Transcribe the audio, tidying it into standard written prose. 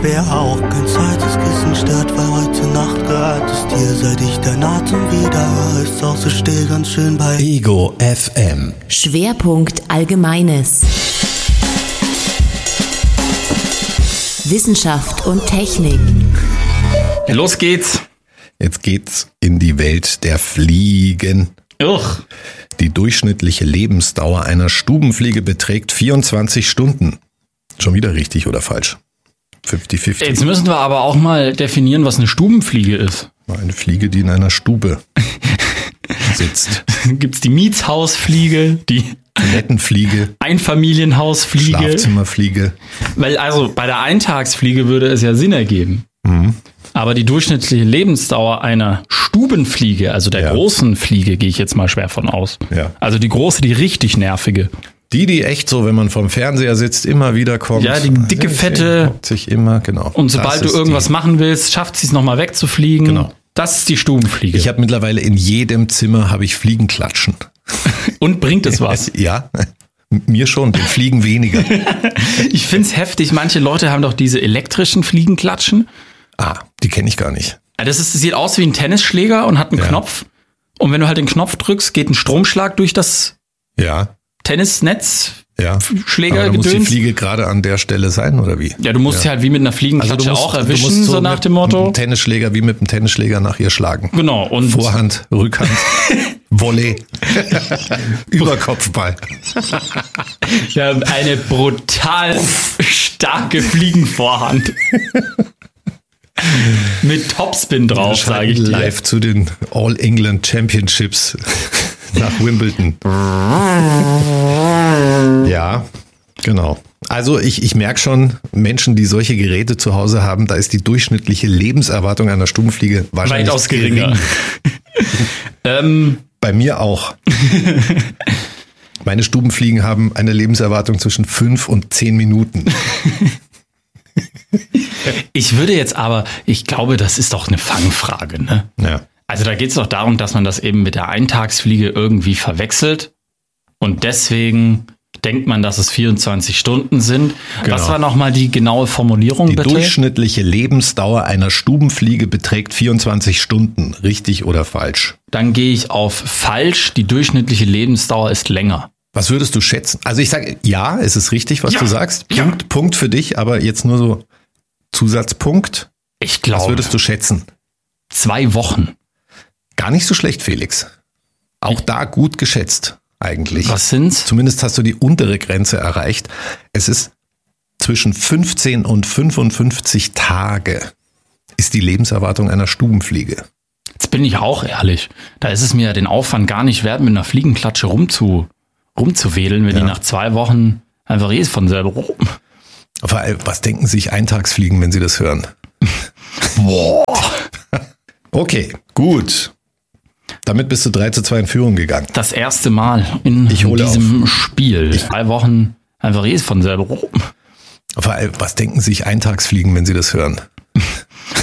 schwer, auch kein zweites Kissen stört, weil heute Nacht gehört es dir. Seit ich deinen Atem wieder höre, ist auch so still, ganz schön bei Ego FM. Schwerpunkt Allgemeines. Wissenschaft und Technik. Los geht's. Jetzt geht's in die Welt der Fliegen. Uch. Die durchschnittliche Lebensdauer einer Stubenfliege beträgt 24 Stunden. Schon wieder richtig oder falsch? 50-50. Jetzt müssen wir aber auch mal definieren, was eine Stubenfliege ist. Eine Fliege, die in einer Stube sitzt. Gibt's die Mietshausfliege, die Toilettenfliege, Einfamilienhausfliege? Schlafzimmerfliege. Weil also bei der Eintagsfliege würde es ja Sinn ergeben. Mhm. Aber die durchschnittliche Lebensdauer einer Stubenfliege, also der großen Fliege, gehe ich jetzt mal schwer von aus. Ja. Also die große, die richtig nervige. Die echt so, wenn man vorm Fernseher sitzt, immer wieder kommt. Ja, die dicke, fette. Hockt sich immer, genau. Und sobald du irgendwas machen willst, schafft sie es nochmal wegzufliegen. Genau. Das ist die Stubenfliege. Ich habe mittlerweile in jedem Zimmer Fliegenklatschen. Und bringt es was? Ja, mir schon, den Fliegen weniger. Ich find's heftig. Manche Leute haben doch diese elektrischen Fliegenklatschen. Ah, die kenne ich gar nicht. Das sieht aus wie ein Tennisschläger und hat einen Knopf. Und wenn du halt den Knopf drückst, geht ein Stromschlag durch das Tennisnetz. Ja. Schläger muss die gedöns. Fliege gerade an der Stelle sein, oder wie? Ja, du musst sie halt wie mit einer Fliegenklatsche auch erwischen, du musst so nach dem Motto. Mit einem Tennisschläger, wie mit einem Tennisschläger nach ihr schlagen. Genau. Und Vorhand, Rückhand, Volley, Überkopfball. wir haben eine brutal starke Fliegenvorhand. Mit Topspin drauf, sage ich dir. Live zu den All England Championships nach Wimbledon. Ja, genau. Also ich merke schon, Menschen, die solche Geräte zu Hause haben, da ist die durchschnittliche Lebenserwartung einer Stubenfliege wahrscheinlich weitaus geringer. Bei mir auch. Meine Stubenfliegen haben eine Lebenserwartung zwischen 5 und 10 Minuten. Ich würde jetzt aber, ich glaube, das ist doch eine Fangfrage, ne? Ja. Also da geht es doch darum, dass man das eben mit der Eintagsfliege irgendwie verwechselt und deswegen denkt man, dass es 24 Stunden sind. Genau. Was war nochmal die genaue Formulierung, Die bitte? durchschnittliche Lebensdauer einer Stubenfliege beträgt 24 Stunden. Richtig oder falsch? Dann gehe ich auf falsch. Die durchschnittliche Lebensdauer ist länger. Was würdest du schätzen? Also ich sage, ja, es ist richtig, was du sagst. Ja. Punkt für dich, aber jetzt nur so Zusatzpunkt. Ich glaube, Was würdest du schätzen? 2 Wochen. Gar nicht so schlecht, Felix. Auch da gut geschätzt, eigentlich. Was sind's? Zumindest hast du die untere Grenze erreicht. Es ist zwischen 15 und 55 Tage ist die Lebenserwartung einer Stubenfliege. Jetzt bin ich auch ehrlich. Da ist es mir den Aufwand gar nicht wert, mit einer Fliegenklatsche rumzuwedeln, wenn die nach 2 Wochen einfach von selber rum. Vor allem, was denken sich Eintagsfliegen, wenn sie das hören? Boah. Okay, gut. Damit bist du 3:2 in Führung gegangen. Das erste Mal in diesem Spiel. 2 Wochen einfach von selber rum. Vor allem, was denken sich Eintagsfliegen, wenn sie das hören?